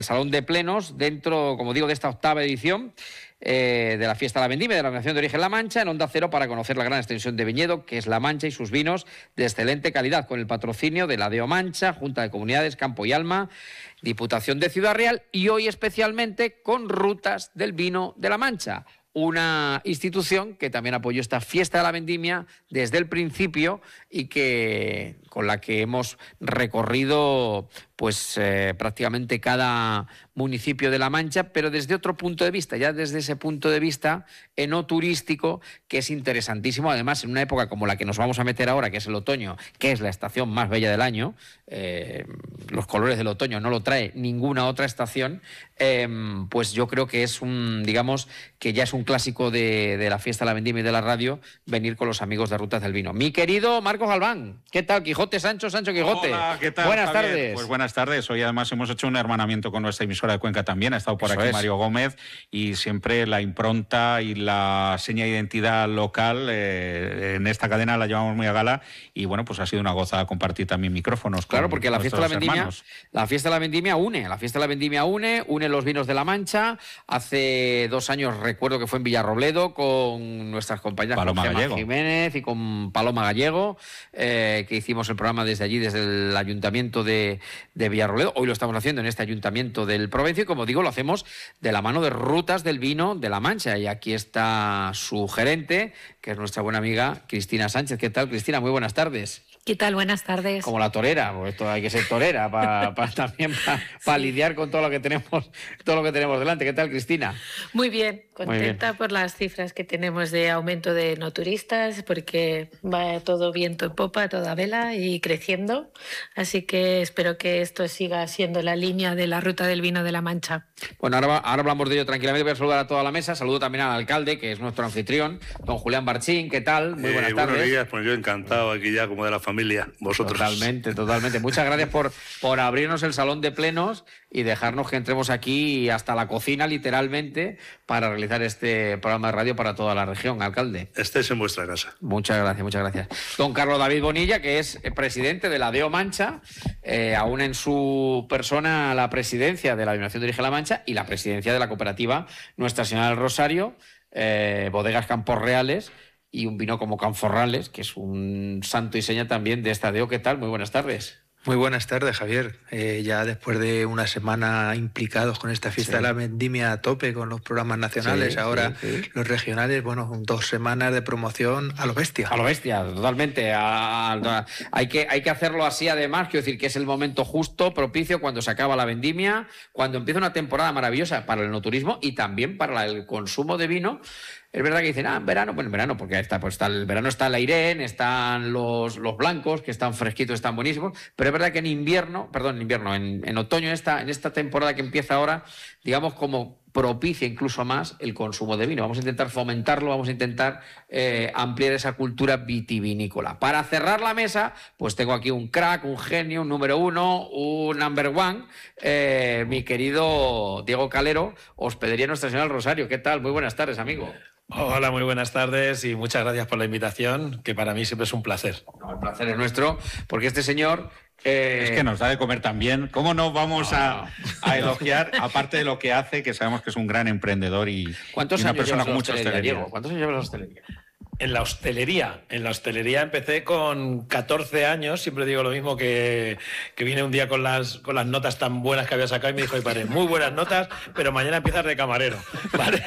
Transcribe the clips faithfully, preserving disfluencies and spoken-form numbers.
Salón de Plenos, dentro, como digo, de esta octava edición eh, de la Fiesta de la Vendimia de la Denominación de Origen La Mancha, en Onda Cero, para conocer la gran extensión de viñedo que es La Mancha y sus vinos de excelente calidad, con el patrocinio de la D E O Mancha, Junta de Comunidades, Campo y Alma, Diputación de Ciudad Real y hoy especialmente con Rutas del Vino de La Mancha, una institución que también apoyó esta Fiesta de la Vendimia desde el principio y que con la que hemos recorrido pues eh, prácticamente cada municipio de La Mancha, pero desde otro punto de vista, ya desde ese punto de vista no turístico, que es interesantísimo, además en una época como la que nos vamos a meter ahora, que es el otoño, que es la estación más bella del año, eh, los colores del otoño no lo trae ninguna otra estación, eh, pues yo creo que es un, digamos, que ya es un clásico de, de la Fiesta de la Vendimia y de la radio, venir con los amigos de Rutas del Vino. Mi querido Marcos Galván, ¿qué tal? Quijote Sancho, Sancho Quijote. Hola, ¿qué tal, buenas Javier? tardes. Pues buenas tardes. Hoy además hemos hecho un hermanamiento con nuestra emisora de Cuenca también. Ha estado por Eso aquí es. Mario Gómez y siempre la impronta y la seña de identidad local eh, en esta cadena la llevamos muy a gala y bueno, pues ha sido una gozada compartir también micrófonos. Claro, con porque la Fiesta de la Vendimia, hermanos. la Fiesta de la Vendimia une, la Fiesta de la Vendimia une, une los vinos de La Mancha. Hace dos años recuerdo que fue en Villarrobledo con nuestras compañeras Paloma con Gemma Gallego. Jiménez y con Paloma Gallego, eh, que hicimos el programa desde allí, desde el Ayuntamiento de, de Villarrobledo. Hoy lo estamos haciendo en este Ayuntamiento del Provencio y, como digo, lo hacemos de la mano de Rutas del Vino de La Mancha. Y aquí está su gerente, que es nuestra buena amiga Cristina Sánchez. ¿Qué tal, Cristina? Muy buenas tardes. ¿Qué tal? Buenas tardes. Como la torera, pues esto hay que ser torera para pa, también para pa Sí. lidiar con todo lo que tenemos, todo lo que tenemos delante. ¿Qué tal, Cristina? Muy bien, contenta Muy bien. por las cifras que tenemos de aumento de no turistas, porque va todo viento en popa, toda vela y creciendo. Así que espero que esto siga siendo la línea de la Ruta del Vino de La Mancha. Bueno, ahora, ahora hablamos de ello tranquilamente. Voy a saludar a toda la mesa. Saludo también al alcalde, que es nuestro anfitrión, don Julián Barchín. ¿Qué tal? Muy buenas Eh, tardes. Buenos días, pues yo encantado aquí ya como de la familia, vosotros. Totalmente, totalmente. Muchas gracias por, por abrirnos el salón de plenos y dejarnos que entremos aquí hasta la cocina, literalmente, para realizar este programa de radio para toda la región, alcalde. Estéis en vuestra casa. Muchas gracias, muchas gracias. Don Carlos David Bonilla, que es presidente de la D E O Mancha, eh, aún en su persona la presidencia de la Denominación de Origen La Mancha y la presidencia de la cooperativa Nuestra Señora del Rosario, eh, Bodegas Campos Reales, y un vino como Canforrales, que es un santo y seña también de esta D E O. ¿Qué tal? Muy buenas tardes. Muy buenas tardes, Javier. Eh, ya después de una semana implicados con esta Fiesta Sí. de la Vendimia a tope con los programas nacionales, Sí, ahora sí, sí. los regionales, bueno, dos semanas de promoción a lo bestia. A lo bestia, totalmente. A- a- hay, que, hay que hacerlo así, además, quiero decir que es el momento justo, propicio, cuando se acaba la vendimia, cuando empieza una temporada maravillosa para el enoturismo y también para la- el consumo de vino. Es verdad que dicen, ah, en verano, bueno, en verano, porque está, pues está el verano está el Airén, están los, los blancos, que están fresquitos, están buenísimos, pero es verdad que en invierno, perdón, en invierno, en, en otoño, esta, en esta temporada que empieza ahora, digamos, como propicia incluso más el consumo de vino. Vamos a intentar fomentarlo, vamos a intentar eh, ampliar esa cultura vitivinícola. Para cerrar la mesa, pues tengo aquí un crack, un genio, un número uno, un number one, eh, mi querido Diego Calero, Hospedería Nuestra Señora del Rosario. ¿Qué tal? Muy buenas tardes, amigo. Hola, muy buenas tardes y muchas gracias por la invitación, que para mí siempre es un placer. No, el placer es nuestro, porque este señor... eh, Es que nos da de comer también. ¿Cómo no vamos No, a, a elogiar, aparte de lo que hace, que sabemos que es un gran emprendedor y, ¿Cuántos y una años persona llevas en con la mucha hostelería, hostelería? Diego? ¿Cuántos años llevas en la hostelería? En la hostelería, en la hostelería empecé con catorce años, siempre digo lo mismo, que, que vine un día con las, con las notas tan buenas que había sacado y me dijo, "Ay, padre, muy buenas notas, pero mañana empiezas de camarero", ¿vale?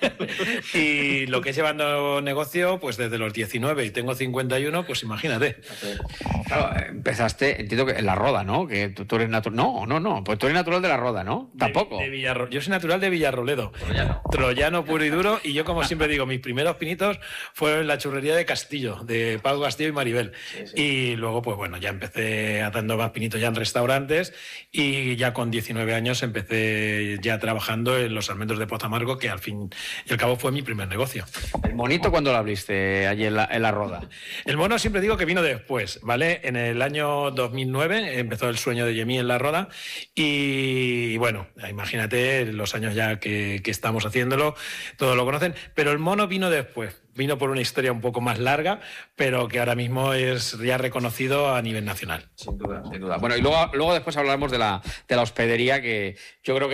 Y lo que es llevando negocio, pues desde los diecinueve y tengo cincuenta y uno, pues imagínate. Claro, empezaste, entiendo que en la Roda, ¿no? Que tú, tú eres natural. No, no, no, pues tú eres natural de la Roda, ¿no? Tampoco. De, de Villarro- Yo soy natural de Villarroledo. Troyano. Troyano puro y duro. Y yo, como siempre digo, mis primeros pinitos fueron en la churrería de Castillo, de Pau Castillo y Maribel. Sí, sí. Y luego, pues bueno, ya empecé haciendo más pinitos ya en restaurantes y ya con diecinueve años empecé ya trabajando en los almendros de Pozamargo, que al fin y al cabo fue mi primer negocio. El monito, ¿cuándo lo abriste allí en la, en la Roda? El mono siempre digo que vino después, ¿vale? En el año dos mil nueve empezó el sueño de Yemí en la Roda y bueno, imagínate los años ya que, que estamos haciéndolo, todos lo conocen, pero el mono vino después. vino por una historia un poco más larga, pero que ahora mismo es ya reconocido a nivel nacional. Sin duda, sin duda. Bueno, y luego, luego después hablaremos de la, de la hospedería, que yo creo que